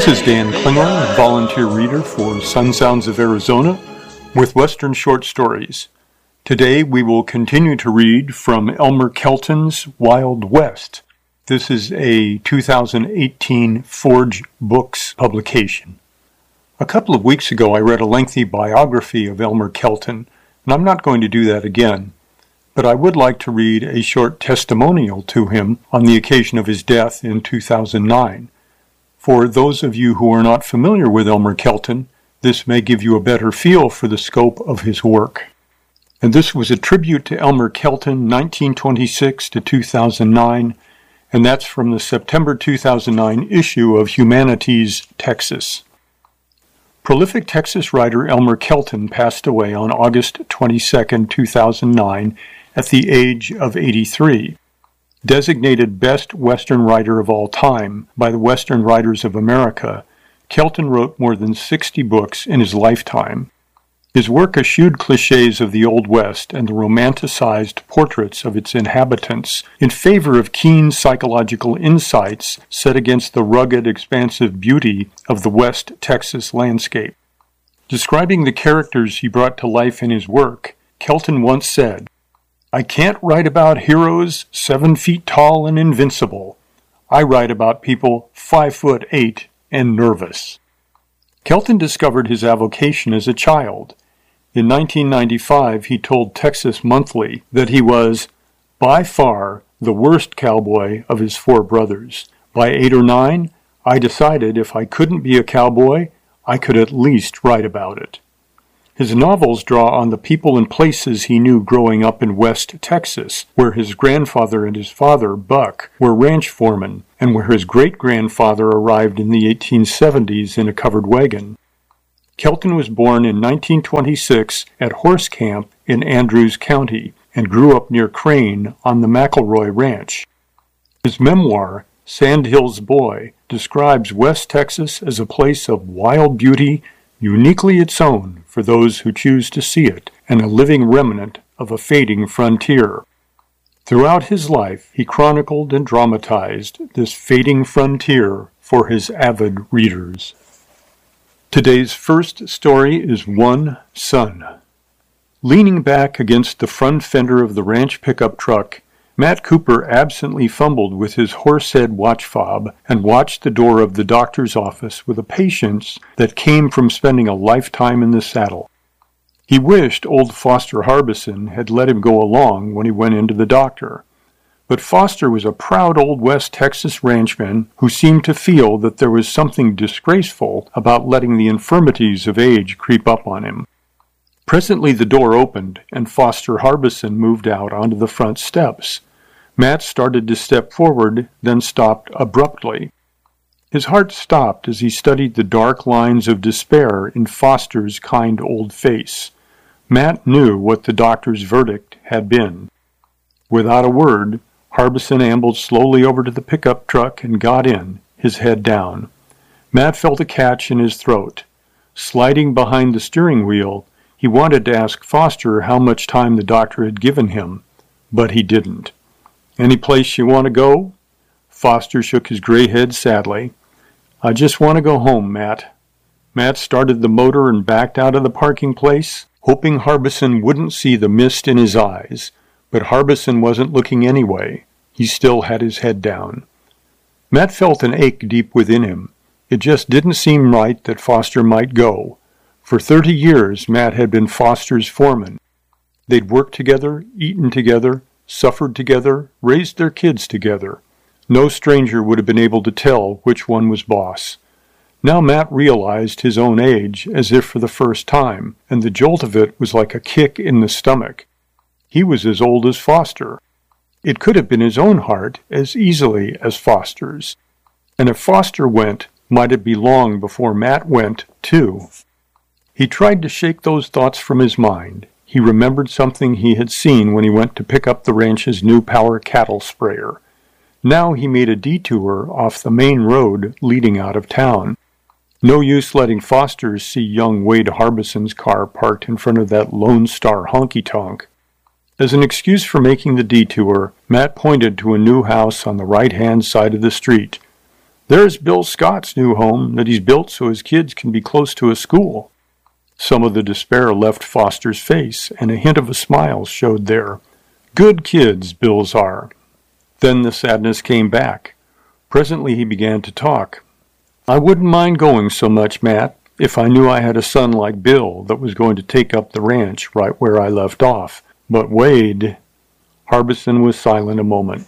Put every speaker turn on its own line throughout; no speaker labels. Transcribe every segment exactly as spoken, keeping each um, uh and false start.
This is Dan Klingler, volunteer reader for Sun Sounds of Arizona with Western Short Stories. Today we will continue to read from Elmer Kelton's Wild West. This is a two thousand eighteen Forge Books publication. A couple of weeks ago I read a lengthy biography of Elmer Kelton, and I'm not going to do that again. But I would like to read a short testimonial to him on the occasion of his death in two thousand nine. For those of you who are not familiar with Elmer Kelton, this may give you a better feel for the scope of his work. And this was a tribute to Elmer Kelton, nineteen twenty-six to two thousand nine, and that's from the September two thousand nine issue of Humanities Texas. Prolific Texas writer Elmer Kelton passed away on August twenty-second, two thousand nine, at the age of eighty-three. Designated Best Western Writer of All Time by the Western Writers of America, Kelton wrote more than sixty books in his lifetime. His work eschewed cliches of the Old West and the romanticized portraits of its inhabitants in favor of keen psychological insights set against the rugged, expansive beauty of the West Texas landscape. Describing the characters he brought to life in his work, Kelton once said, "I can't write about heroes seven feet tall and invincible. I write about people five foot eight and nervous." Kelton discovered his avocation as a child. In nineteen ninety-five, he told Texas Monthly that he was, by far, the worst cowboy of his four brothers. By eight or nine, I decided if I couldn't be a cowboy, I could at least write about it. His novels draw on the people and places he knew growing up in West Texas, where his grandfather and his father, Buck, were ranch foremen, and where his great-grandfather arrived in the eighteen seventies in a covered wagon. Kelton was born in nineteen twenty-six at Horse Camp in Andrews County and grew up near Crane on the McElroy Ranch. His memoir, Sandhills Boy, describes West Texas as a place of wild beauty, uniquely its own for those who choose to see it, and a living remnant of a fading frontier. Throughout his life, he chronicled and dramatized this fading frontier for his avid readers. Today's first story is One Son. Leaning back against the front fender of the ranch pickup truck, Matt Cooper absently fumbled with his horsehead watch fob and watched the door of the doctor's office with a patience that came from spending a lifetime in the saddle. He wished old Foster Harbison had let him go along when he went into the doctor. But Foster was a proud old West Texas ranchman who seemed to feel that there was something disgraceful about letting the infirmities of age creep up on him. Presently the door opened, and Foster Harbison moved out onto the front steps. Matt started to step forward, then stopped abruptly. His heart stopped as he studied the dark lines of despair in Foster's kind old face. Matt knew what the doctor's verdict had been. Without a word, Harbison ambled slowly over to the pickup truck and got in, his head down. Matt felt a catch in his throat. Sliding behind the steering wheel, he wanted to ask Foster how much time the doctor had given him, but he didn't. "Any place you want to go?" Foster shook his gray head sadly. "I just want to go home, Matt." Matt started the motor and backed out of the parking place, hoping Harbison wouldn't see the mist in his eyes. But Harbison wasn't looking anyway. He still had his head down. Matt felt an ache deep within him. It just didn't seem right that Foster might go. For thirty years, Matt had been Foster's foreman. They'd worked together, eaten together, suffered together, raised their kids together. No stranger would have been able to tell which one was boss. Now Matt realized his own age as if for the first time, and the jolt of it was like a kick in the stomach. He was as old as Foster. It could have been his own heart as easily as Foster's. And if Foster went, might it be long before Matt went, too? He tried to shake those thoughts from his mind. He remembered something he had seen when he went to pick up the ranch's new power cattle sprayer. Now he made a detour off the main road leading out of town. No use letting Foster see young Wade Harbison's car parked in front of that Lone Star honky-tonk. As an excuse for making the detour, Matt pointed to a new house on the right-hand side of the street. There's Bill Scott's new home that he's built so his kids can be close to a school. Some of the despair left Foster's face, and a hint of a smile showed there. Good kids, Bill's are. Then the sadness came back. Presently he began to talk. I wouldn't mind going so much, Matt, if I knew I had a son like Bill that was going to take up the ranch right where I left off. But Wade... Harbison was silent a moment.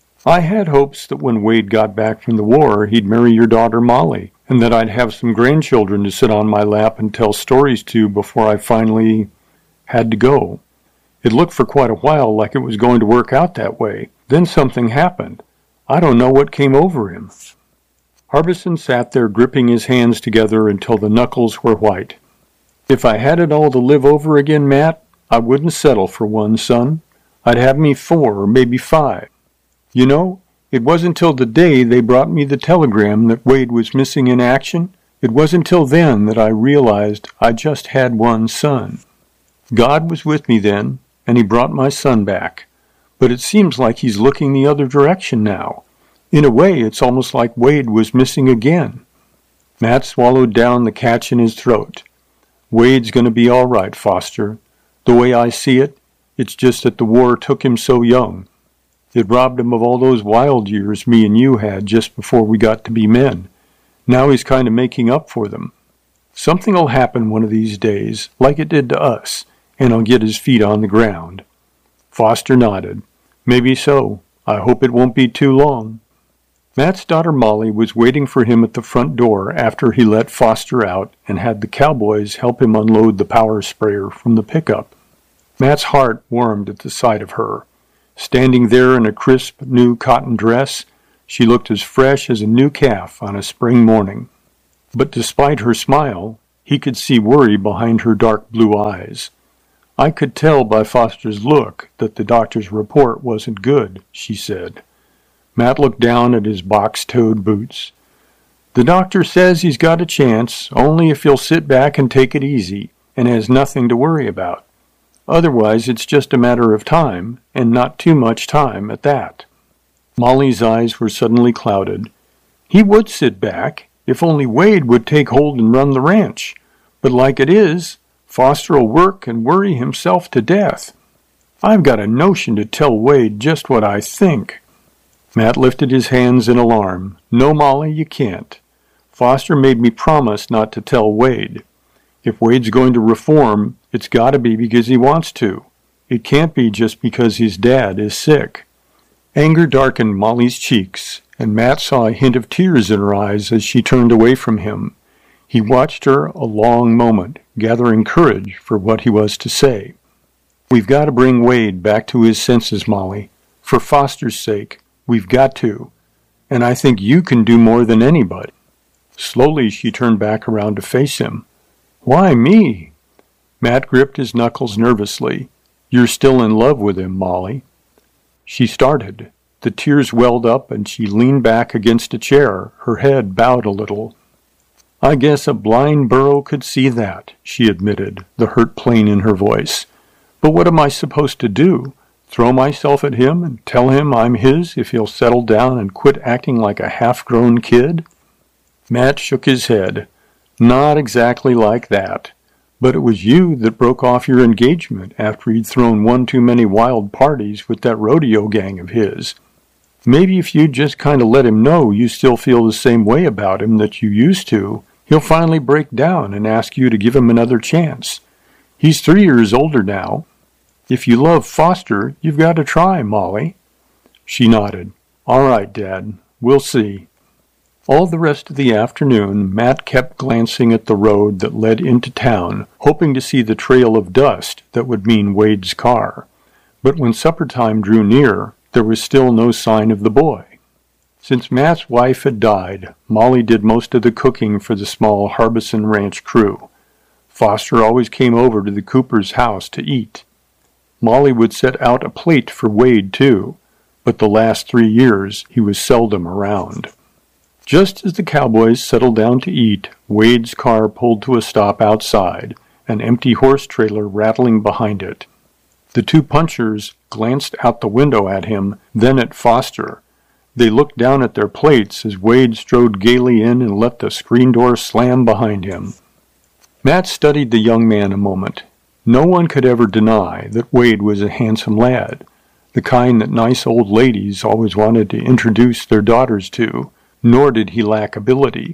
I had hopes that when Wade got back from the war, he'd marry your daughter Molly, and that I'd have some grandchildren to sit on my lap and tell stories to before I finally had to go. It looked for quite a while like it was going to work out that way. Then something happened. I don't know what came over him. Harbison sat there gripping his hands together until the knuckles were white. If I had it all to live over again, Matt, I wouldn't settle for one son. I'd have me four or maybe five. You know, it wasn't till the day they brought me the telegram that Wade was missing in action, it wasn't till then that I realized I just had one son. God was with me then, and he brought my son back. But it seems like he's looking the other direction now. In a way, it's almost like Wade was missing again. Matt swallowed down the catch in his throat. Wade's going to be all right, Foster. The way I see it, it's just that the war took him so young. It robbed him of all those wild years me and you had just before we got to be men. Now he's kind of making up for them. Something'll happen one of these days, like it did to us, and he'll get his feet on the ground. Foster nodded. Maybe so. I hope it won't be too long. Matt's daughter Molly was waiting for him at the front door after he let Foster out and had the cowboys help him unload the power sprayer from the pickup. Matt's heart warmed at the sight of her. Standing there in a crisp, new cotton dress, she looked as fresh as a new calf on a spring morning. But despite her smile, he could see worry behind her dark blue eyes. I could tell by Foster's look that the doctor's report wasn't good, she said. Matt looked down at his box-toed boots. The doctor says he's got a chance, only if he'll sit back and take it easy, and has nothing to worry about. Otherwise, it's just a matter of time, and not too much time at that. Molly's eyes were suddenly clouded. He would sit back, if only Wade would take hold and run the ranch. But like it is, Foster'll work and worry himself to death. I've got a notion to tell Wade just what I think. Matt lifted his hands in alarm. No, Molly, you can't. Foster made me promise not to tell Wade. If Wade's going to reform, it's got to be because he wants to. It can't be just because his dad is sick. Anger darkened Molly's cheeks, and Matt saw a hint of tears in her eyes as she turned away from him. He watched her a long moment, gathering courage for what he was to say. We've got to bring Wade back to his senses, Molly. For Foster's sake, we've got to. And I think you can do more than anybody. Slowly she turned back around to face him. Why me? Matt gripped his knuckles nervously. You're still in love with him, Molly. She started. The tears welled up and she leaned back against a chair, her head bowed a little. I guess a blind burro could see that, she admitted, the hurt plain in her voice. But what am I supposed to do? Throw myself at him and tell him I'm his if he'll settle down and quit acting like a half-grown kid? Matt shook his head. Not exactly like that. But it was you that broke off your engagement after he'd thrown one too many wild parties with that rodeo gang of his. Maybe if you'd just kind of let him know you still feel the same way about him that you used to, he'll finally break down and ask you to give him another chance. He's three years older now. If you love Foster, you've got to try, Molly. She nodded. All right, Dad. We'll see. All the rest of the afternoon, Matt kept glancing at the road that led into town, hoping to see the trail of dust that would mean Wade's car. But when supper time drew near, there was still no sign of the boy. Since Matt's wife had died, Molly did most of the cooking for the small Harbison Ranch crew. Foster always came over to the Cooper's house to eat. Molly would set out a plate for Wade, too, but the last three years he was seldom around. Just as the cowboys settled down to eat, Wade's car pulled to a stop outside, an empty horse trailer rattling behind it. The two punchers glanced out the window at him, then at Foster. They looked down at their plates as Wade strode gaily in and let the screen door slam behind him. Matt studied the young man a moment. No one could ever deny that Wade was a handsome lad, the kind that nice old ladies always wanted to introduce their daughters to, nor did he lack ability.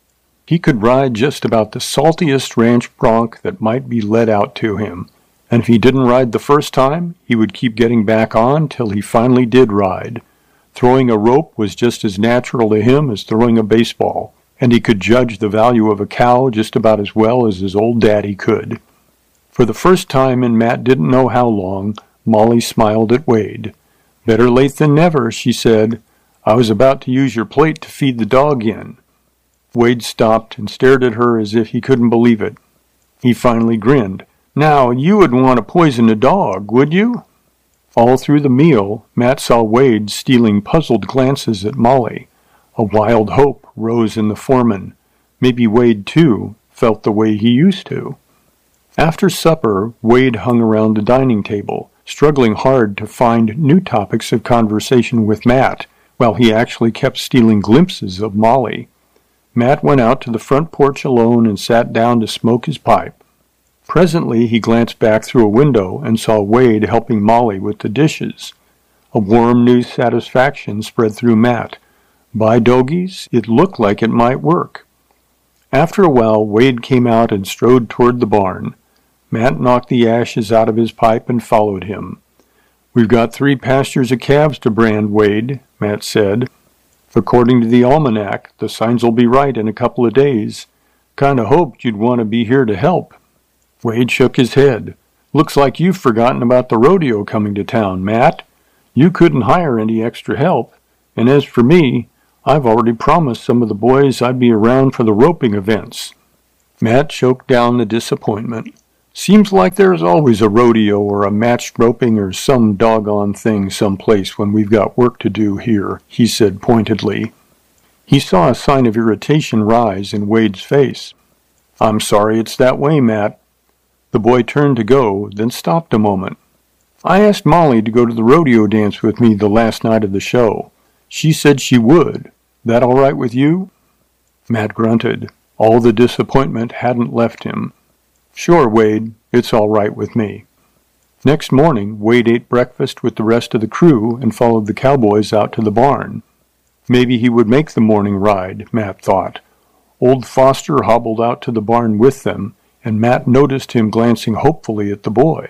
He could ride just about the saltiest ranch bronc that might be let out to him, and if he didn't ride the first time, he would keep getting back on till he finally did ride. Throwing a rope was just as natural to him as throwing a baseball, and he could judge the value of a cow just about as well as his old daddy could. For the first time in Matt didn't know how long, Molly smiled at Wade. "Better late than never," she said. "I was about to use your plate to feed the dog in." Wade stopped and stared at her as if he couldn't believe it. He finally grinned. "Now, you wouldn't want to poison a dog, would you?" All through the meal, Matt saw Wade stealing puzzled glances at Molly. A wild hope rose in the foreman. Maybe Wade, too, felt the way he used to. After supper, Wade hung around the dining table, struggling hard to find new topics of conversation with Matt, while he actually kept stealing glimpses of Molly. Matt went out to the front porch alone and sat down to smoke his pipe. Presently he glanced back through a window and saw Wade helping Molly with the dishes. A warm new satisfaction spread through Matt. By dogies, it looked like it might work. After a while, Wade came out and strode toward the barn. Matt knocked the ashes out of his pipe and followed him. "We've got three pastures of calves to brand, Wade," Matt said. "According to the almanac, the signs'll be right in a couple of days. Kinda hoped you'd want to be here to help." Wade shook his head. "Looks like you've forgotten about the rodeo coming to town, Matt. You couldn't hire any extra help. And as for me, I've already promised some of the boys I'd be around for the roping events." Matt choked down the disappointment. "Seems like there's always a rodeo or a matched roping or some doggone thing someplace when we've got work to do here," he said pointedly. He saw a sign of irritation rise in Wade's face. "I'm sorry it's that way, Matt." The boy turned to go, then stopped a moment. "I asked Molly to go to the rodeo dance with me the last night of the show. She said she would. That all right with you?" Matt grunted. All the disappointment hadn't left him. "Sure, Wade, it's all right with me." Next morning, Wade ate breakfast with the rest of the crew and followed the cowboys out to the barn. Maybe he would make the morning ride, Matt thought. Old Foster hobbled out to the barn with them, and Matt noticed him glancing hopefully at the boy.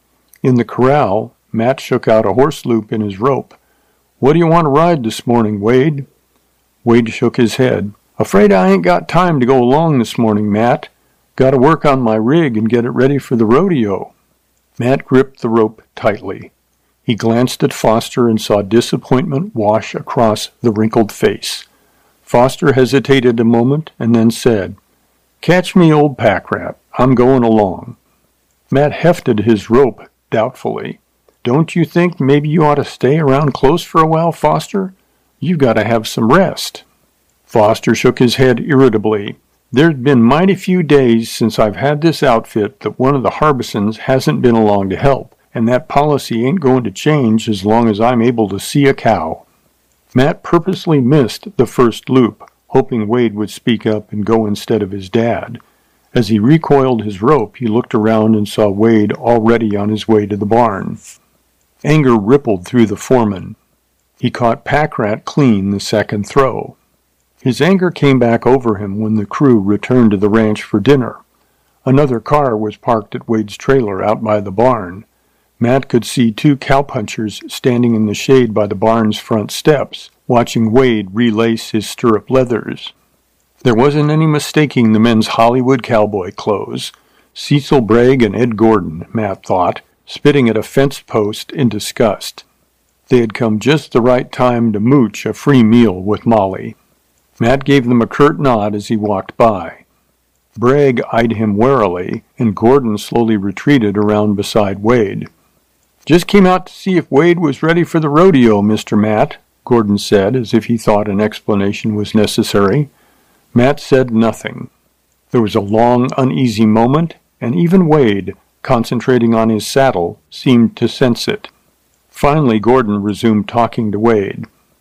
In the corral, Matt shook out a horse loop in his rope. "What do you want to ride this morning, Wade?" Wade shook his head. "Afraid I ain't got time to go along this morning, Matt. Got to work on my rig and get it ready for the rodeo." Matt gripped the rope tightly. He glanced at Foster and saw disappointment wash across the wrinkled face. Foster hesitated a moment and then said, "Catch me, old pack rat. I'm going along." Matt hefted his rope doubtfully. "Don't you think maybe you ought to stay around close for a while, Foster? You've got to have some rest." Foster shook his head irritably. "There's been mighty few days since I've had this outfit that one of the Harbisons hasn't been along to help, and that policy ain't going to change as long as I'm able to see a cow." Matt purposely missed the first loop, hoping Wade would speak up and go instead of his dad. As he recoiled his rope, he looked around and saw Wade already on his way to the barn. Anger rippled through the foreman. He caught Packrat clean the second throw. His anger came back over him when the crew returned to the ranch for dinner. Another car was parked at Wade's trailer out by the barn. Matt could see two cowpunchers standing in the shade by the barn's front steps, watching Wade relace his stirrup leathers. There wasn't any mistaking the men's Hollywood cowboy clothes. Cecil Bragg and Ed Gordon, Matt thought, spitting at a fence post in disgust. They had come just the right time to mooch a free meal with Molly. Matt gave them a curt nod as he walked by. Bragg eyed him warily, and Gordon slowly retreated around beside Wade. "Just came out to see if Wade was ready for the rodeo, Mister Matt," Gordon said, as if he thought an explanation was necessary. Matt said nothing. There was a long, uneasy moment, and even Wade, concentrating on his saddle, seemed to sense it. Finally, Gordon resumed talking to Wade.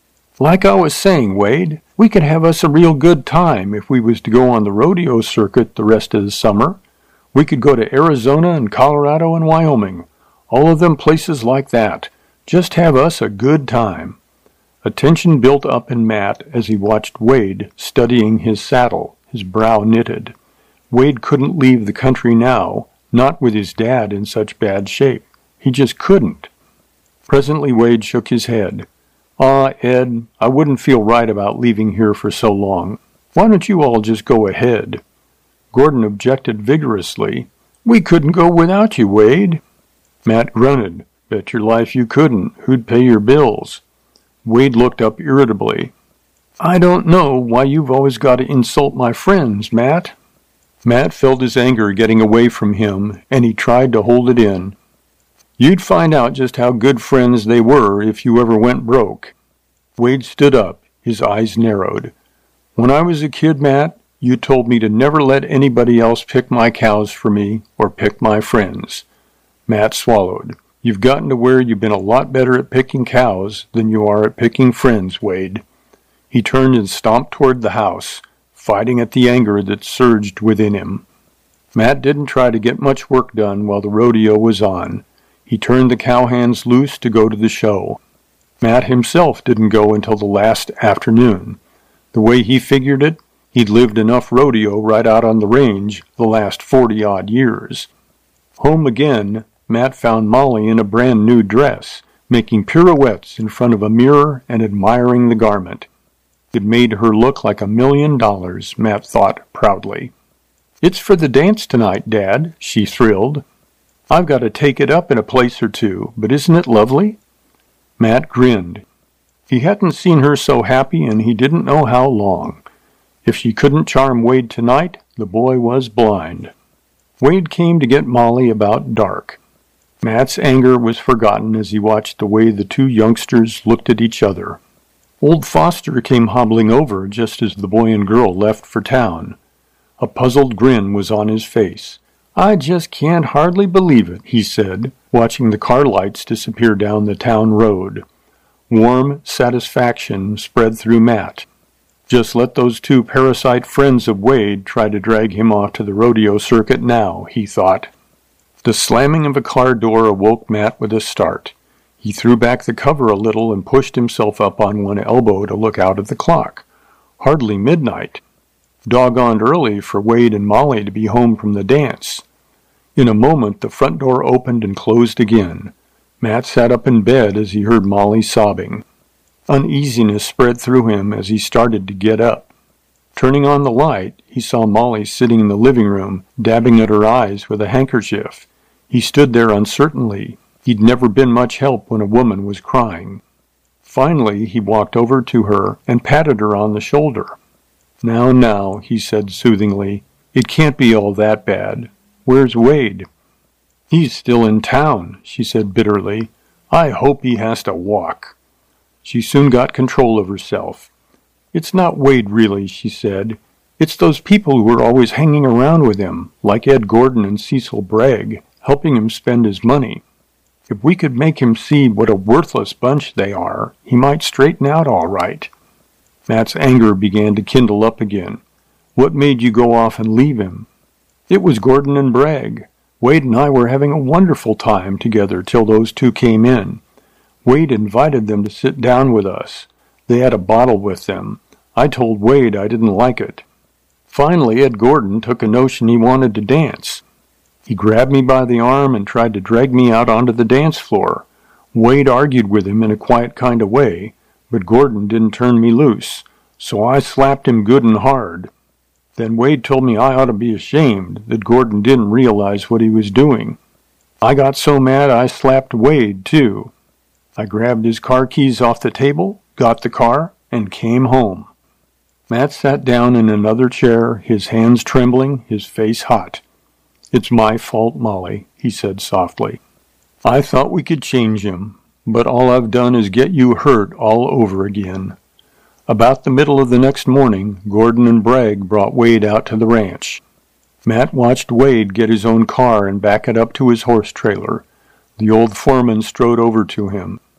Like I was saying, Wade, we could have us a real good time if we was to go on the rodeo circuit the rest of the summer. We could go to Arizona and Colorado and Wyoming, all of them places like that. Just have us a good time. A tension built up in Matt as he watched Wade studying his saddle, his brow knitted. Wade couldn't leave the country now, not with his dad in such bad shape. He just couldn't. Presently Wade shook his head. Ah, Ed, I wouldn't feel right about leaving here for so long. Why don't you all just go ahead? Gordon objected vigorously. We couldn't go without you, Wade. Matt grunted. Bet your life you couldn't. Who'd pay your bills? Wade looked up irritably. I don't know why you've always got to insult my friends, Matt. Matt felt his anger getting away from him, and he tried to hold it in. You'd find out just how good friends they were if you ever went broke. Wade stood up, his eyes narrowed. When I was a kid, Matt, you told me to never let anybody else pick my cows for me or pick my friends. Matt swallowed. You've gotten to where you've been a lot better at picking cows than you are at picking friends, Wade. He turned and stomped toward the house, fighting at the anger that surged within him. Matt didn't try to get much work done while the rodeo was on. He turned the cowhands loose to go to the show. Matt himself didn't go until the last afternoon. The way he figured it, he'd lived enough rodeo right out on the range the last forty-odd years. Home again, Matt found Molly in a brand new dress, making pirouettes in front of a mirror and admiring the garment. It made her look like a million dollars, Matt thought proudly. It's for the dance tonight, Dad, she thrilled. I've got to take it up in a place or two, but isn't it lovely? Matt grinned. He hadn't seen her so happy, and he didn't know how long. If she couldn't charm Wade tonight, the boy was blind. Wade came to get Molly about dark. Matt's anger was forgotten as he watched the way the two youngsters looked at each other. Old Foster came hobbling over just as the boy and girl left for town. A puzzled grin was on his face. I just can't hardly believe it, he said, watching the car lights disappear down the town road. Warm satisfaction spread through Matt. Just let those two parasite friends of Wade try to drag him off to the rodeo circuit now, he thought. The slamming of a car door awoke Matt with a start. He threw back the cover a little and pushed himself up on one elbow to look out at the clock. Hardly midnight. Doggoned early for Wade and Molly to be home from the dance. In a moment the front door opened and closed again. Matt sat up in bed as he heard Molly sobbing. Uneasiness spread through him as he started to get up. Turning on the light, he saw Molly sitting in the living room, dabbing at her eyes with a handkerchief. He stood there uncertainly. He'd never been much help when a woman was crying. Finally, he walked over to her and patted her on the shoulder. Now, now, he said soothingly, it can't be all that bad. Where's Wade? He's still in town, she said bitterly. I hope he has to walk. She soon got control of herself. It's not Wade really, she said. It's those people who are always hanging around with him, like Ed Gordon and Cecil Bragg, helping him spend his money. If we could make him see what a worthless bunch they are, he might straighten out all right. Matt's anger began to kindle up again. What made you go off and leave him? It was Gordon and Bragg. Wade and I were having a wonderful time together till those two came in. Wade invited them to sit down with us. They had a bottle with them. I told Wade I didn't like it. Finally, Ed Gordon took a notion he wanted to dance. He grabbed me by the arm and tried to drag me out onto the dance floor. Wade argued with him in a quiet kind of way, but Gordon didn't turn me loose, so I slapped him good and hard. Then Wade told me I ought to be ashamed that Gordon didn't realize what he was doing. I got so mad I slapped Wade, too. I grabbed his car keys off the table, got the car, and came home. Matt sat down in another chair, his hands trembling, his face hot. It's my fault, Molly, he said softly. I thought we could change him, but all I've done is get you hurt all over again. About the middle of the next morning, Gordon and Bragg brought Wade out to the ranch. Matt watched Wade get his own car and back it up to his horse trailer. The old foreman strode over to him.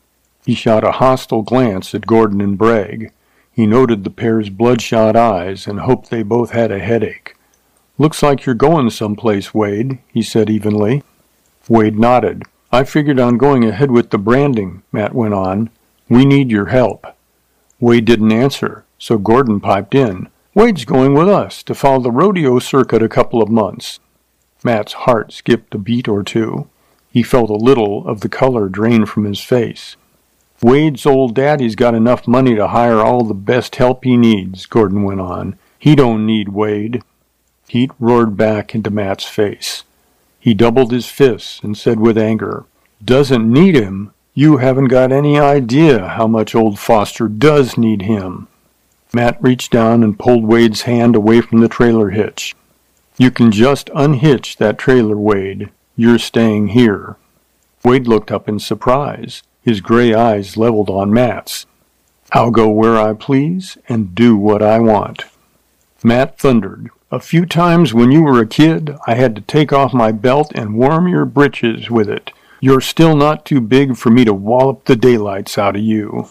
He shot a hostile glance at Gordon and Bragg. He noted the pair's bloodshot eyes and hoped they both had a headache. "Looks like you're going someplace, Wade," he said evenly. Wade nodded. "I figured on going ahead with the branding," Matt went on. "We need your help." Wade didn't answer, so Gordon piped in. "Wade's going with us to follow the rodeo circuit a couple of months." Matt's heart skipped a beat or two. He felt a little of the color drain from his face. "Wade's old daddy's got enough money to hire all the best help he needs," Gordon went on. "He don't need Wade." Heat roared back into Matt's face. He doubled his fists and said with anger, "Doesn't need him? You haven't got any idea how much old Foster does need him." Matt reached down and pulled Wade's hand away from the trailer hitch. "You can just unhitch that trailer, Wade. You're staying here." Wade looked up in surprise, his gray eyes leveled on Matt's. "I'll go where I please and do what I want." Matt thundered. "A few times when you were a kid, I had to take off my belt and warm your britches with it. You're still not too big for me to wallop the daylights out of you.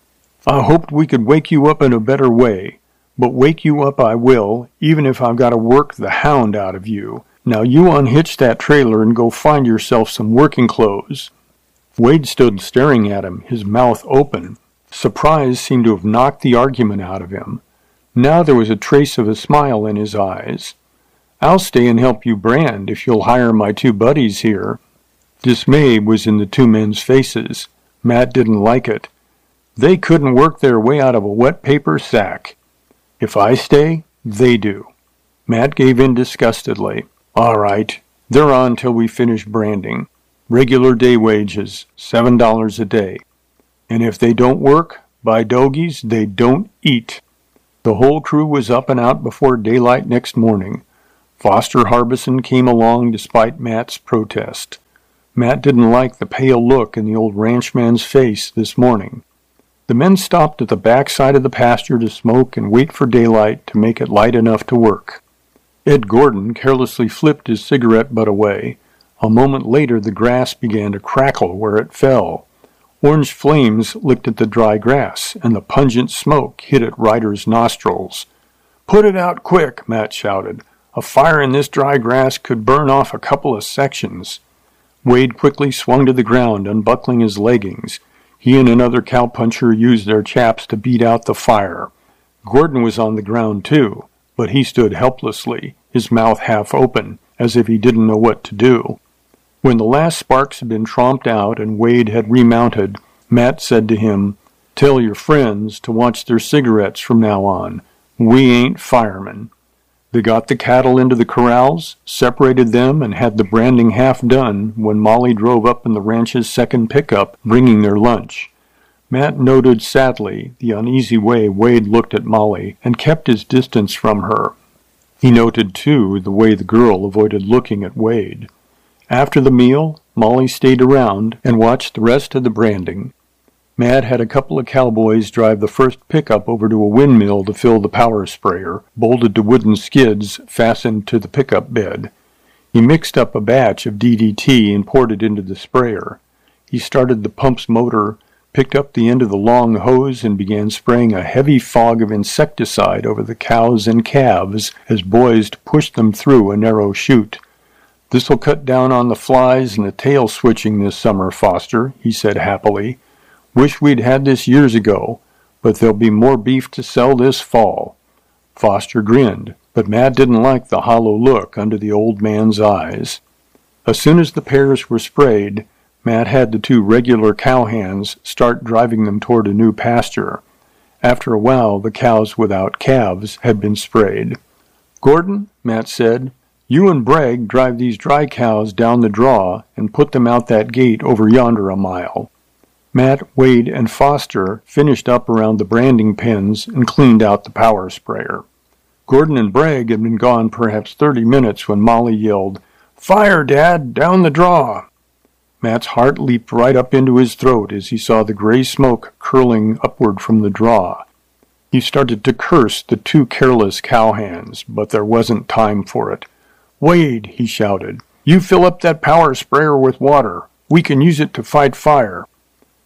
I hoped we could wake you up in a better way, but wake you up I will, even if I've got to work the hound out of you. Now you unhitch that trailer and go find yourself some working clothes." Wade stood staring at him, his mouth open. Surprise seemed to have knocked the argument out of him. Now there was a trace of a smile in his eyes. "I'll stay and help you brand if you'll hire my two buddies here." Dismay was in the two men's faces. Matt didn't like it. They couldn't work their way out of a wet paper sack. "If I stay, they do." Matt gave in disgustedly. "All right, they're on till we finish branding. Regular day wages, seven dollars a day. And if they don't work, by dogies, they don't eat." The whole crew was up and out before daylight next morning. Foster Harbison came along despite Matt's protest. Matt didn't like the pale look in the old ranchman's face this morning. The men stopped at the back side of the pasture to smoke and wait for daylight to make it light enough to work. Ed Gordon carelessly flipped his cigarette butt away. A moment later the grass began to crackle where it fell. Orange flames licked at the dry grass, and the pungent smoke hit at Ryder's nostrils. "Put it out quick," Matt shouted. "A fire in this dry grass could burn off a couple of sections." Wade quickly swung to the ground, unbuckling his leggings. He and another cowpuncher used their chaps to beat out the fire. Gordon was on the ground too, but he stood helplessly, his mouth half open, as if he didn't know what to do. When the last sparks had been tromped out and Wade had remounted, Matt said to him, "Tell your friends to watch their cigarettes from now on. We ain't firemen." They got the cattle into the corrals, separated them, and had the branding half done when Molly drove up in the ranch's second pickup, bringing their lunch. Matt noted sadly the uneasy way Wade looked at Molly and kept his distance from her. He noted, too, the way the girl avoided looking at Wade. After the meal, Molly stayed around and watched the rest of the branding. Matt had a couple of cowboys drive the first pickup over to a windmill to fill the power sprayer, bolted to wooden skids fastened to the pickup bed. He mixed up a batch of D D T and poured it into the sprayer. He started the pump's motor, picked up the end of the long hose, and began spraying a heavy fog of insecticide over the cows and calves as boys pushed them through a narrow chute. "This'll cut down on the flies and the tail switching this summer, Foster," he said happily. "Wish we'd had this years ago, but there'll be more beef to sell this fall." Foster grinned, but Matt didn't like the hollow look under the old man's eyes. As soon as the pears were sprayed, Matt had the two regular cowhands start driving them toward a new pasture. After a while, the cows without calves had been sprayed. "Gordon," Matt said, "you and Bragg drive these dry cows down the draw and put them out that gate over yonder a mile." Matt, Wade, and Foster finished up around the branding pens and cleaned out the power sprayer. Gordon and Bragg had been gone perhaps thirty minutes when Molly yelled, "Fire, Dad! Down the draw!" Matt's heart leaped right up into his throat as he saw the gray smoke curling upward from the draw. He started to curse the two careless cowhands, but there wasn't time for it. "Wade," he shouted, "you fill up that power sprayer with water. We can use it to fight fire."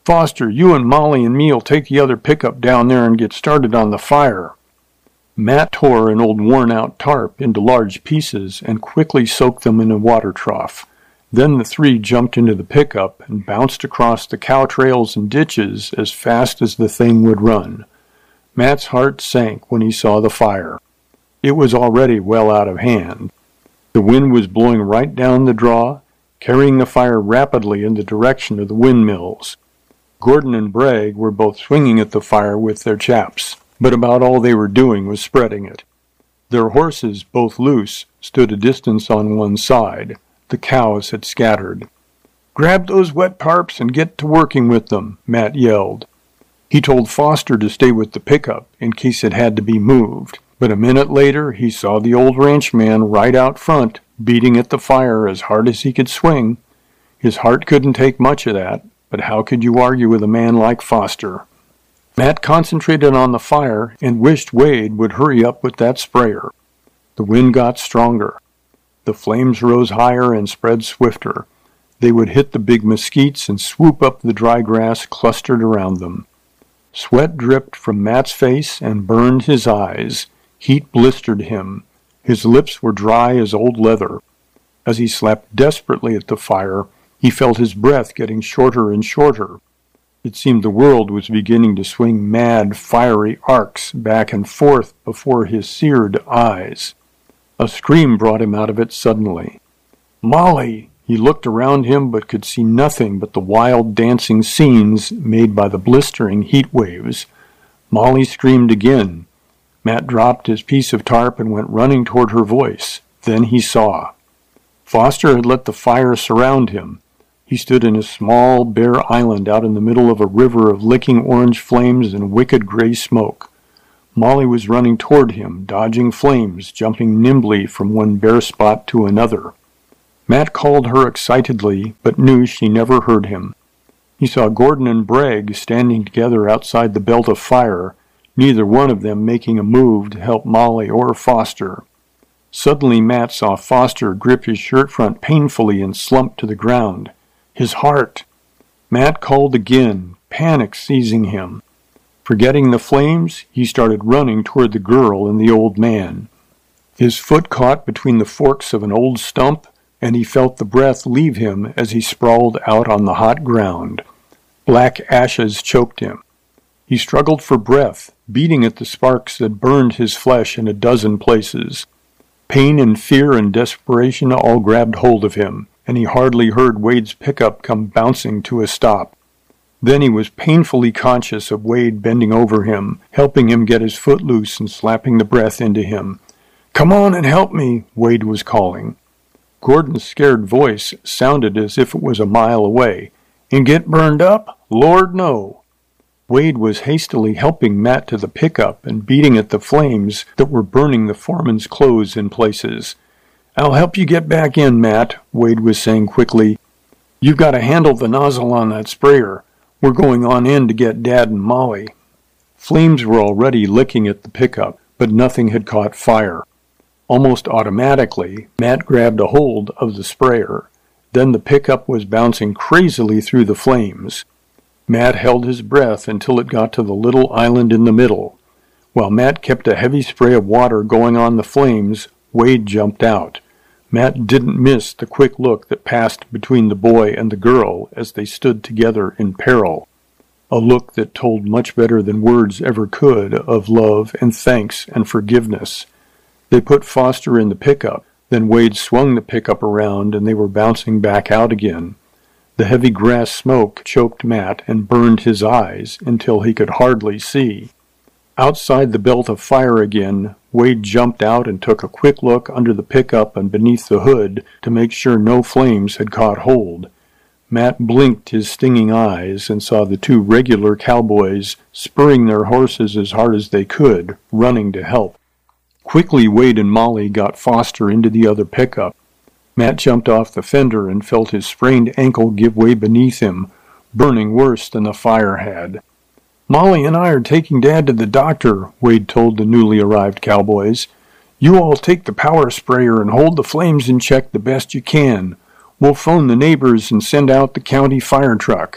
Foster, you and Molly and me'll take the other pickup down there and get started on the fire." Matt tore an old worn-out tarp into large pieces and quickly soaked them in a water trough. Then the three jumped into the pickup and bounced across the cow trails and ditches as fast as the thing would run. Matt's heart sank when he saw the fire. It was already well out of hand. The wind was blowing right down the draw, carrying the fire rapidly in the direction of the windmills. Gordon and Bragg were both swinging at the fire with their chaps, but about all they were doing was spreading it. Their horses, both loose, stood a distance on one side. The cows had scattered. "Grab those wet tarps and get to working with them," Matt yelled. He told Foster to stay with the pickup in case it had to be moved, but a minute later he saw the old ranchman right out front, beating at the fire as hard as he could swing. His heart couldn't take much of that, but how could you argue with a man like Foster? Matt concentrated on the fire and wished Wade would hurry up with that sprayer. The wind got stronger. The flames rose higher and spread swifter. They would hit the big mesquites and swoop up the dry grass clustered around them. Sweat dripped from Matt's face and burned his eyes. Heat blistered him. His lips were dry as old leather. As he slapped desperately at the fire, he felt his breath getting shorter and shorter. It seemed the world was beginning to swing mad, fiery arcs back and forth before his seared eyes. A scream brought him out of it suddenly. "Molly!" He looked around him but could see nothing but the wild dancing scenes made by the blistering heat waves. Molly screamed again. Matt dropped his piece of tarp and went running toward her voice. Then he saw. Foster had let the fire surround him. He stood in a small, bare island out in the middle of a river of licking orange flames and wicked gray smoke. Molly was running toward him, dodging flames, jumping nimbly from one bare spot to another. Matt called her excitedly, but knew she never heard him. He saw Gordon and Bragg standing together outside the belt of fire, neither one of them making a move to help Molly or Foster. Suddenly Matt saw Foster grip his shirt front painfully and slump to the ground. His heart! Matt called again, panic seizing him. Forgetting the flames, he started running toward the girl and the old man. His foot caught between the forks of an old stump, and he felt the breath leave him as he sprawled out on the hot ground. Black ashes choked him. He struggled for breath, beating at the sparks that burned his flesh in a dozen places. Pain and fear and desperation all grabbed hold of him, and he hardly heard Wade's pickup come bouncing to a stop. Then he was painfully conscious of Wade bending over him, helping him get his foot loose and slapping the breath into him. "Come on and help me," Wade was calling. Gordon's scared voice sounded as if it was a mile away. "And get burned up? Lord, no." Wade was hastily helping Matt to the pickup and beating at the flames that were burning the foreman's clothes in places. "I'll help you get back in, Matt," Wade was saying quickly. "You've got to handle the nozzle on that sprayer. We're going on in to get Dad and Molly." Flames were already licking at the pickup, but nothing had caught fire. Almost automatically, Matt grabbed a hold of the sprayer. Then the pickup was bouncing crazily through the flames. Matt held his breath until it got to the little island in the middle. While Matt kept a heavy spray of water going on the flames, Wade jumped out. Matt didn't miss the quick look that passed between the boy and the girl as they stood together in peril. A look that told much better than words ever could of love and thanks and forgiveness. They put Foster in the pickup. Then Wade swung the pickup around and they were bouncing back out again. The heavy grass smoke choked Matt and burned his eyes until he could hardly see. Outside the belt of fire again, Wade jumped out and took a quick look under the pickup and beneath the hood to make sure no flames had caught hold. Matt blinked his stinging eyes and saw the two regular cowboys spurring their horses as hard as they could, running to help. Quickly Wade and Molly got Foster into the other pickup. Matt jumped off the fender and felt his sprained ankle give way beneath him, burning worse than the fire had. "Molly and I are taking Dad to the doctor," Wade told the newly arrived cowboys. "You all take the power sprayer and hold the flames in check the best you can. We'll phone the neighbors and send out the county fire truck.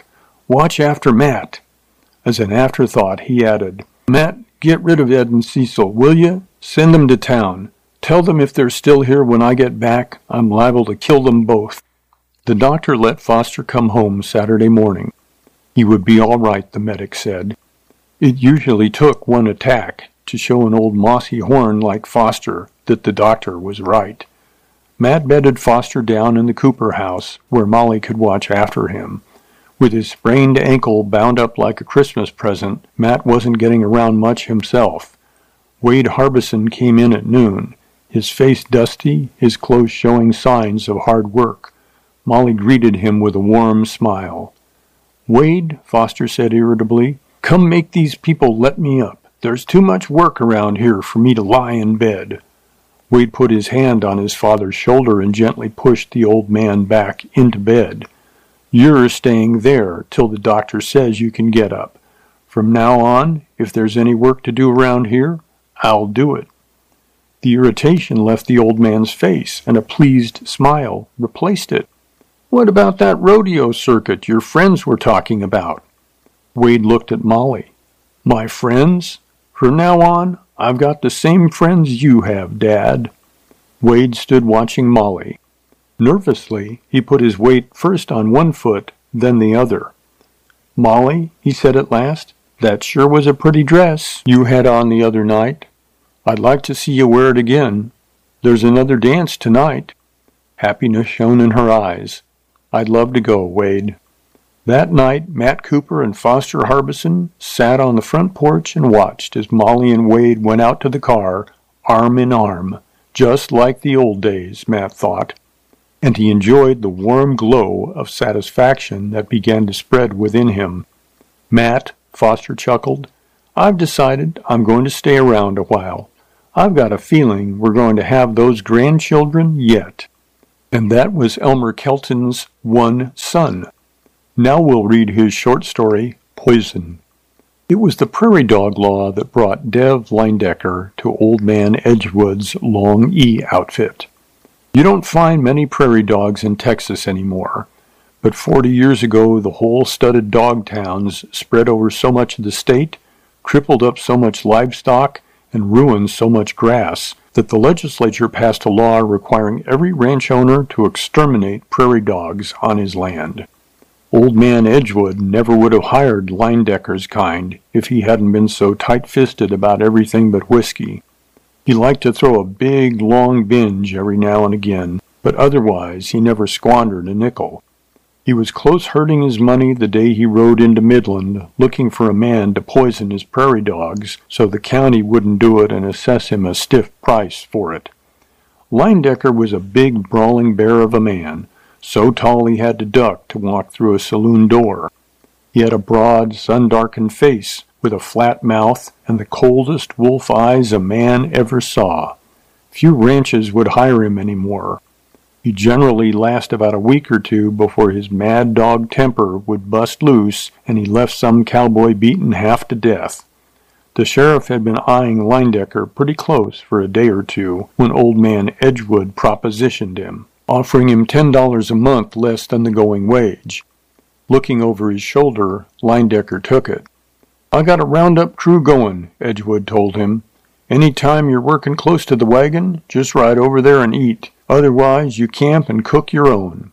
watch after Matt." As an afterthought, he added, "Matt, get rid of Ed and Cecil, will you? Send them to town. Tell them if they're still here when I get back, I'm liable to kill them both." The doctor let Foster come home Saturday morning. He would be all right, the medic said. It usually took one attack to show an old mossy horn like Foster that the doctor was right. Matt bedded Foster down in the Cooper house, where Molly could watch after him. With his sprained ankle bound up like a Christmas present, Matt wasn't getting around much himself. Wade Harbison came in at noon, his face dusty, his clothes showing signs of hard work. Molly greeted him with a warm smile. "Wade," Foster said irritably, "come make these people let me up. There's too much work around here for me to lie in bed." Wade put his hand on his father's shoulder and gently pushed the old man back into bed. "You're staying there till the doctor says you can get up. From now on, if there's any work to do around here, I'll do it." The irritation left the old man's face, and a pleased smile replaced it. "What about that rodeo circuit your friends were talking about?" Wade looked at Molly. "My friends? From now on, I've got the same friends you have, Dad." Wade stood watching Molly. Nervously, he put his weight first on one foot, then the other. "Molly," he said at last, "that sure was a pretty dress you had on the other night. I'd like to see you wear it again. There's another dance tonight." Happiness shone in her eyes. "I'd love to go, Wade." That night, Matt Cooper and Foster Harbison sat on the front porch and watched as Molly and Wade went out to the car, arm in arm, just like the old days, Matt thought. And he enjoyed the warm glow of satisfaction that began to spread within him. "Matt," Foster chuckled, "I've decided I'm going to stay around a while. I've got a feeling we're going to have those grandchildren yet." And that was Elmer Kelton's one son. Now we'll read his short story, Poison. It was the prairie dog law that brought Dev Leindecker to Old Man Edgewood's Long E outfit. You don't find many prairie dogs in Texas anymore, but forty years ago the whole studded dog towns spread over so much of the state, crippled up so much livestock, and ruined so much grass that the legislature passed a law requiring every ranch owner to exterminate prairie dogs on his land. Old Man Edgewood never would have hired Leindecker's kind if he hadn't been so tight-fisted about everything but whiskey. He liked to throw a big, long binge every now and again, but otherwise he never squandered a nickel. He was close hurting his money the day he rode into Midland, looking for a man to poison his prairie dogs so the county wouldn't do it and assess him a stiff price for it. Leindecker was a big, brawling bear of a man, so tall he had to duck to walk through a saloon door. He had a broad, sun-darkened face, with a flat mouth and the coldest wolf eyes a man ever saw. Few ranches would hire him anymore. He generally lasted about a week or two before his mad dog temper would bust loose and he left some cowboy beaten half to death. The sheriff had been eyeing Leindecker pretty close for a day or two when Old Man Edgewood propositioned him, offering him ten dollars a month less than the going wage. Looking over his shoulder, Leindecker took it. "I got a roundup crew going," Edgewood told him. "Any time you're working close to the wagon, just ride over there and eat. Otherwise, you camp and cook your own."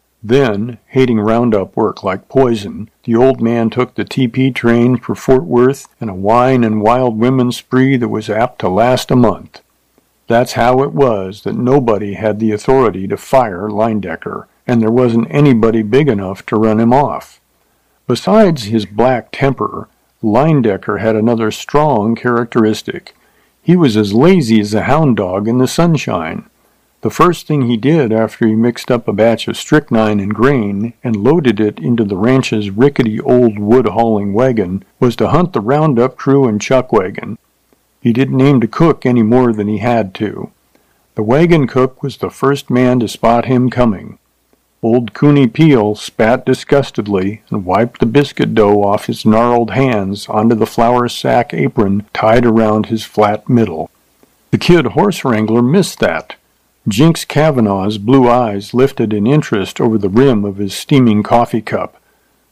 Then, hating roundup work like poison, the old man took the T P train for Fort Worth and a wine and wild women spree that was apt to last a month. That's how it was that nobody had the authority to fire Leindecker, and there wasn't anybody big enough to run him off. Besides his black temper, Leindecker had another strong characteristic. He was as lazy as a hound dog in the sunshine. The first thing he did after he mixed up a batch of strychnine and grain and loaded it into the ranch's rickety old wood-hauling wagon was to hunt the roundup crew and chuck wagon. He didn't aim to cook any more than he had to. The wagon cook was the first man to spot him coming. Old Cooney Peel spat disgustedly and wiped the biscuit dough off his gnarled hands onto the flour sack apron tied around his flat middle. The kid horse wrangler missed that. Jinx Kavanaugh's blue eyes lifted in interest over the rim of his steaming coffee cup.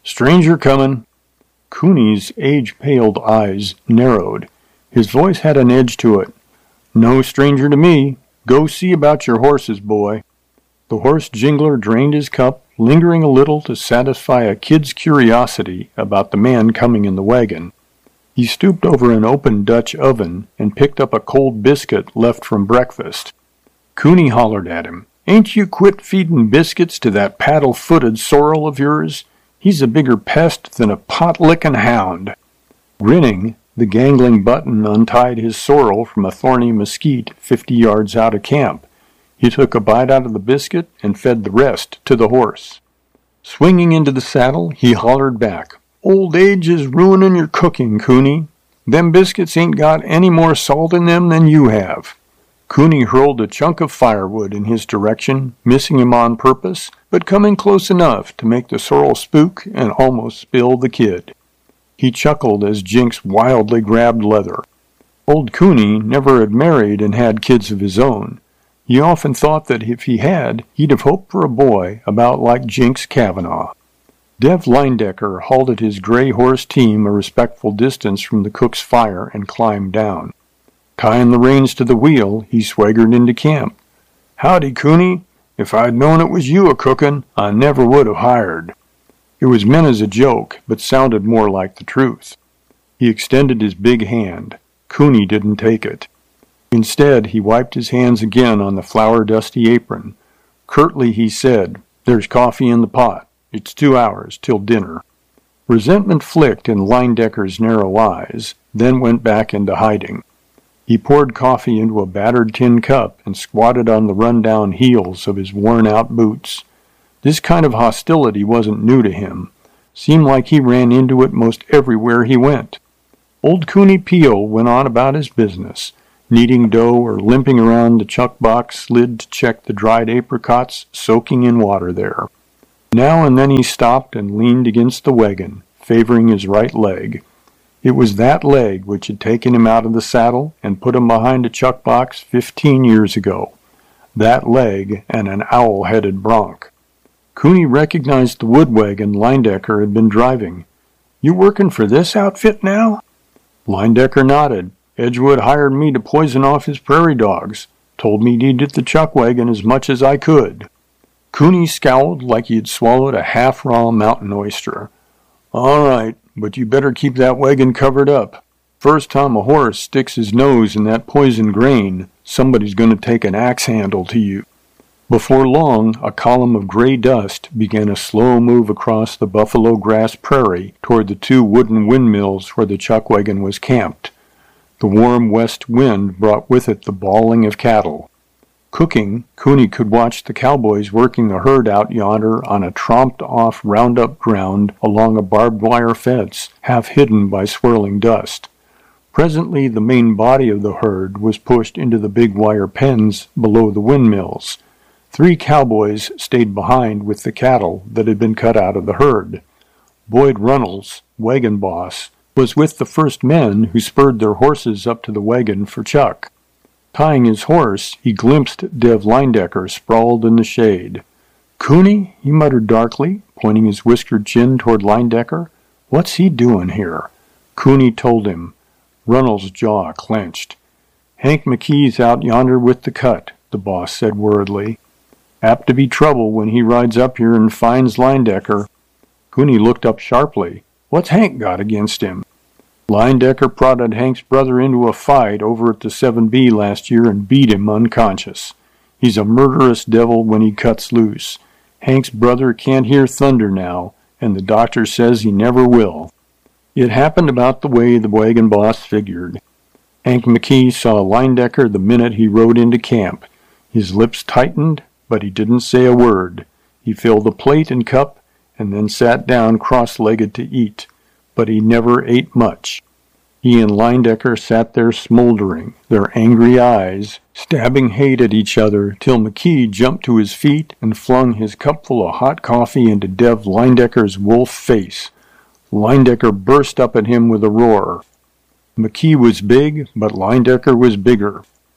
"Stranger comin'." Cooney's age-paled eyes narrowed. His voice had an edge to it. "No stranger to me. Go see about your horses, boy." The horse jingler drained his cup, lingering a little to satisfy a kid's curiosity about the man coming in the wagon. He stooped over an open Dutch oven and picked up a cold biscuit left from breakfast. Cooney hollered at him, "Ain't you quit feedin' biscuits to that paddle-footed sorrel of yours? He's a bigger pest than a pot-lickin' hound." Grinning, the gangling Button untied his sorrel from a thorny mesquite fifty yards out of camp. He took a bite out of the biscuit and fed the rest to the horse. Swinging into the saddle, he hollered back, "Old age is ruinin' your cooking, Cooney. Them biscuits ain't got any more salt in them than you have." Cooney hurled a chunk of firewood in his direction, missing him on purpose, but coming close enough to make the sorrel spook and almost spill the kid. He chuckled as Jinx wildly grabbed leather. Old Cooney never had married and had kids of his own. He often thought that if he had, he'd have hoped for a boy about like Jinx Kavanaugh. Dev Leindecker halted his gray horse team a respectful distance from the cook's fire and climbed down. Tying the reins to the wheel, he swaggered into camp. "Howdy, Cooney. If I'd known it was you a-cookin', I never would have hired." It was meant as a joke, but sounded more like the truth. He extended his big hand. Cooney didn't take it. Instead, he wiped his hands again on the flour-dusty apron. Curtly he said, "There's coffee in the pot. It's two hours till dinner." Resentment flicked in Leindecker's narrow eyes, then went back into hiding. He poured coffee into a battered tin cup and squatted on the run-down heels of his worn-out boots. This kind of hostility wasn't new to him. Seemed like he ran into it most everywhere he went. Old Cooney Peel went on about his business, kneading dough or limping around the chuck box slid to check the dried apricots soaking in water there. Now and then he stopped and leaned against the wagon, favoring his right leg. It was that leg which had taken him out of the saddle and put him behind a chuck box fifteen years ago. That leg and an owl-headed bronc. Cooney recognized the wood wagon Leindecker had been driving. "You working for this outfit now?" Leindecker nodded. "Edgewood hired me to poison off his prairie dogs. Told me he'd eat the chuck wagon as much as I could." Cooney scowled like he had swallowed a half-raw mountain oyster. "All right, but you better keep that wagon covered up. First time a horse sticks his nose in that poison grain, somebody's going to take an axe handle to you." Before long, a column of gray dust began a slow move across the buffalo grass prairie toward the two wooden windmills where the chuck wagon was camped. The warm west wind brought with it the bawling of cattle. Cooking, Cooney could watch the cowboys working the herd out yonder on a tromped-off roundup ground along a barbed wire fence, half hidden by swirling dust. Presently the main body of the herd was pushed into the big wire pens below the windmills. Three cowboys stayed behind with the cattle that had been cut out of the herd. Boyd Runnels, wagon boss, was with the first men who spurred their horses up to the wagon for Chuck. Tying his horse, he glimpsed Dev Leindecker sprawled in the shade. "Cooney," he muttered darkly, pointing his whiskered chin toward Leindecker. "What's he doing here?" Cooney told him. Runnels' jaw clenched. "Hank McKee's out yonder with the cut," the boss said worriedly. "Apt to be trouble when he rides up here and finds Leindecker." Cooney looked up sharply. "What's Hank got against him?" "Leindecker prodded Hank's brother into a fight over at the seven B last year and beat him unconscious. He's a murderous devil when he cuts loose. Hank's brother can't hear thunder now, and the doctor says he never will." It happened about the way the wagon boss figured. Hank McKee saw Leindecker the minute he rode into camp. His lips tightened, but he didn't say a word. He filled a plate and cup, and then sat down cross-legged to eat. But he never ate much. He and Leindecker sat there smoldering, their angry eyes stabbing hate at each other, till McKee jumped to his feet and flung his cupful of hot coffee into Dev Leindecker's wolf face. Leindecker burst up at him with a roar. McKee was big, but Leindecker was bigger.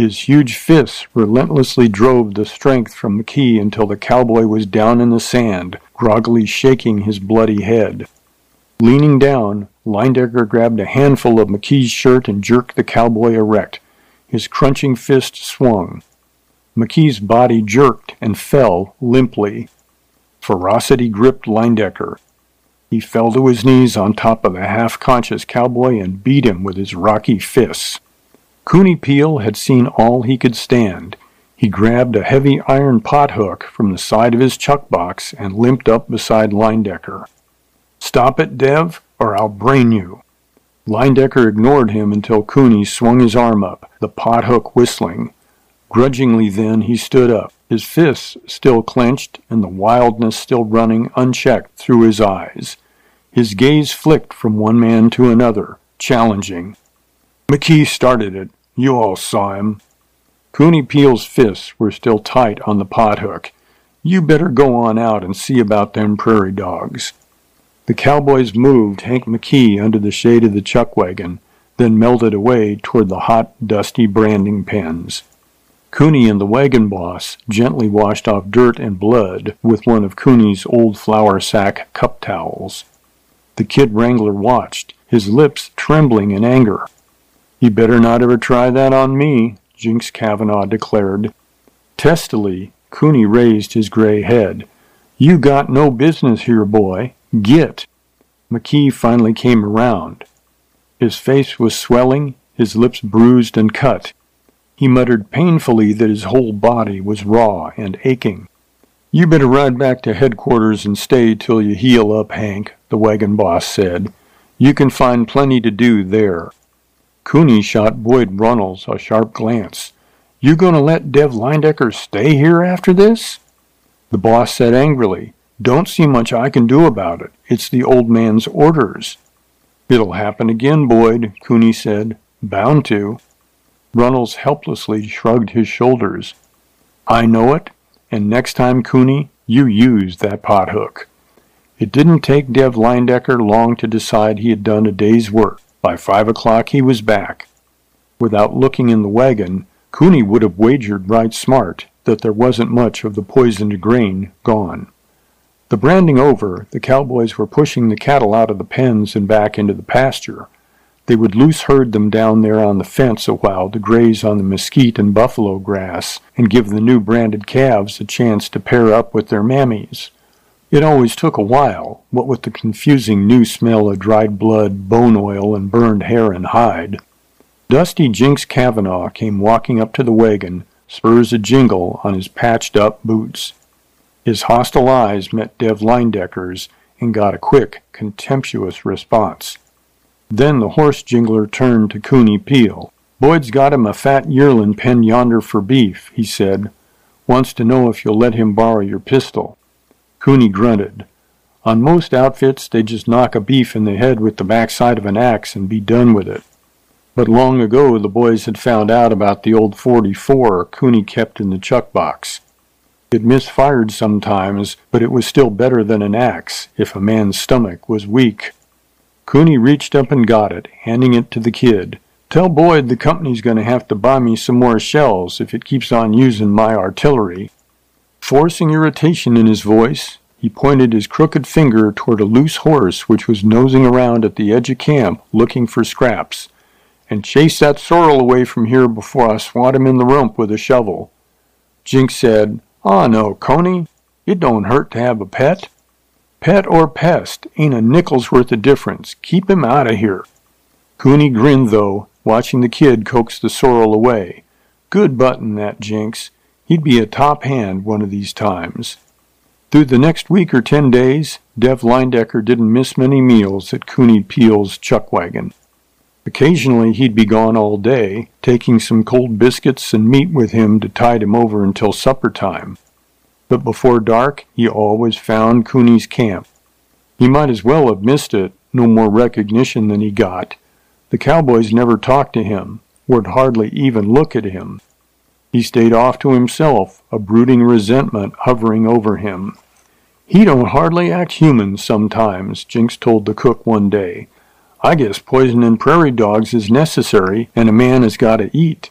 His huge fists relentlessly drove the strength from McKee until the cowboy was down in the sand, groggily shaking his bloody head. Leaning down, Leyendecker grabbed a handful of McKee's shirt and jerked the cowboy erect. His crunching fist swung. McKee's body jerked and fell limply. Ferocity gripped Leyendecker. He fell to his knees on top of the half-conscious cowboy and beat him with his rocky fists. Cooney Peel had seen all he could stand. He grabbed a heavy iron pothook from the side of his chuck box and limped up beside Leyendecker. "Stop it, Dev, or I'll brain you." Leyendecker ignored him until Cooney swung his arm up, the pothook whistling. Grudgingly then he stood up, his fists still clenched and the wildness still running unchecked through his eyes. His gaze flicked from one man to another, challenging. "McKee started it. You all saw him." Cooney Peel's fists were still tight on the pothook. "You better go on out and see about them prairie dogs." The cowboys moved Hank McKee under the shade of the chuck wagon, then melted away toward the hot, dusty branding pens. Cooney and the wagon boss gently washed off dirt and blood with one of Cooney's old flour sack cup towels. The kid wrangler watched, his lips trembling in anger. "You better not ever try that on me," Jinx Kavanaugh declared. Testily, Cooney raised his gray head. "You got no business here, boy. Git." McKee finally came around. His face was swelling, his lips bruised and cut. He muttered painfully that his whole body was raw and aching. "You better ride back to headquarters and stay till you heal up, Hank," the wagon boss said. "You can find plenty to do there." Cooney shot Boyd Runnels a sharp glance. "You gonna let Dev Leyendecker stay here after this?" The boss said angrily, "Don't see much I can do about it. It's the old man's orders." "It'll happen again, Boyd," Cooney said. "Bound to." Runnels helplessly shrugged his shoulders. "I know it, and next time, Cooney, you use that pothook." It didn't take Dev Leyendecker long to decide he had done a day's work. By five o'clock he was back. Without looking in the wagon, Cooney would have wagered right smart that there wasn't much of the poisoned grain gone. The branding over, the cowboys were pushing the cattle out of the pens and back into the pasture. They would loose herd them down there on the fence a while to graze on the mesquite and buffalo grass and give the new branded calves a chance to pair up with their mammies. It always took a while, what with the confusing new smell of dried blood, bone oil, and burned hair and hide. Dusty Jinx Kavanaugh came walking up to the wagon, spurs a jingle on his patched-up boots. His hostile eyes met Dev Leyendecker's and got a quick, contemptuous response. Then the horse jingler turned to Cooney Peel. "Boyd's got him a fat yearling penned yonder for beef," he said. "Wants to know if you'll let him borrow your pistol." Cooney grunted. On most outfits, they just knock a beef in the head with the backside of an axe and be done with it. But long ago the boys had found out about the old forty-four Cooney kept in the chuck box. It misfired sometimes, but it was still better than an axe if a man's stomach was weak. Cooney reached up and got it, handing it to the kid. "Tell Boyd the company's going to have to buy me some more shells if it keeps on using my artillery." Forcing irritation in his voice, he pointed his crooked finger toward a loose horse which was nosing around at the edge of camp looking for scraps. "And chase that sorrel away from here before I swat him in the rump with a shovel." Jinx said, "Aw no, Coney. It don't hurt to have a pet." "Pet or pest, ain't a nickel's worth of difference. Keep him out of here." Cooney grinned, though, watching the kid coax the sorrel away. Good button, that Jinx. He'd be a top hand one of these times. Through the next week or ten days, Dev Leyendecker didn't miss many meals at Cooney Peel's chuck wagon. Occasionally he'd be gone all day, taking some cold biscuits and meat with him to tide him over until supper time. But before dark, he always found Cooney's camp. He might as well have missed it, no more recognition than he got. The cowboys never talked to him, would hardly even look at him. He stayed off to himself, a brooding resentment hovering over him. "He don't hardly act human sometimes," Jinx told the cook one day. "I guess poisoning prairie dogs is necessary, and a man has got to eat.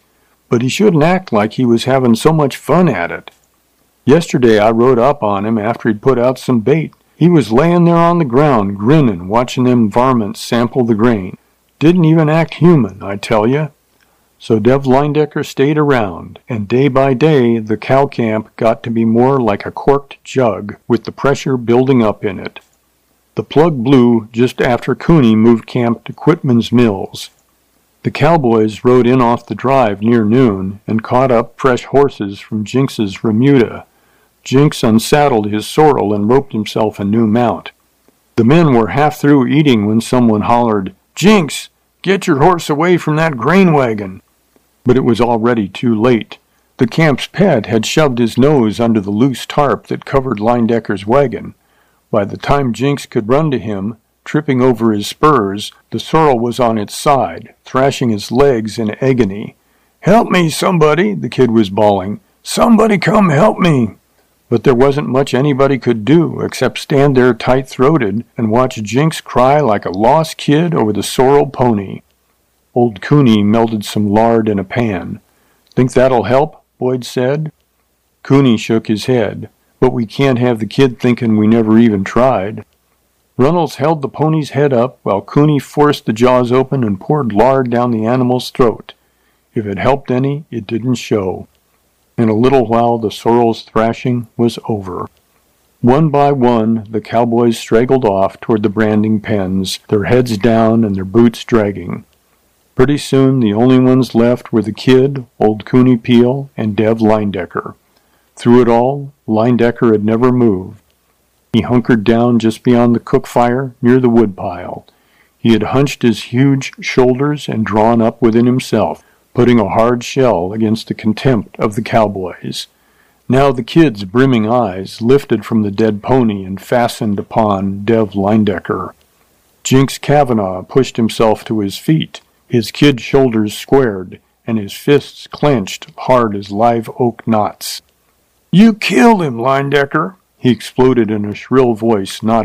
but he shouldn't act like he was having so much fun at it. Yesterday I rode up on him after he'd put out some bait. He was laying there on the ground, grinning, watching them varmints sample the grain. Didn't even act human, I tell you. So Dev Leindecker stayed around, and day by day the cow camp got to be more like a corked jug with the pressure building up in it. The plug blew just after Cooney moved camp to Quitman's Mills. The cowboys rode in off the drive near noon and caught up fresh horses from Jinx's remuda. Jinx unsaddled his sorrel and roped himself a new mount. The men were half through eating when someone hollered, "Jinx, get your horse away from that grain wagon." But it was already too late. The camp's pet had shoved his nose under the loose tarp that covered Leindecker's wagon. By the time Jinx could run to him, tripping over his spurs, the sorrel was on its side, thrashing his legs in agony. "Help me, somebody," the kid was bawling. "Somebody come help me." But there wasn't much anybody could do except stand there tight-throated and watch Jinx cry like a lost kid over the sorrel pony. Old Cooney melted some lard in a pan. "Think that'll help?" Boyd said. Cooney shook his head. "But we can't have the kid thinking we never even tried." Runnels held the pony's head up while Cooney forced the jaws open and poured lard down the animal's throat. If it helped any, it didn't show. In a little while the sorrel's thrashing was over. One by one the cowboys straggled off toward the branding pens, their heads down and their boots dragging. Pretty soon the only ones left were the kid, old Cooney Peel, and Dev Leindecker. Through it all, Leindecker had never moved. He hunkered down just beyond the cook fire near the woodpile. He had hunched his huge shoulders and drawn up within himself, putting a hard shell against the contempt of the cowboys. Now the kid's brimming eyes lifted from the dead pony and fastened upon Dev Leindecker. Jinx Kavanaugh pushed himself to his feet, his kid shoulders squared, and his fists clenched hard as live oak knots. "You killed him, Leindecker!" he exploded in a shrill voice not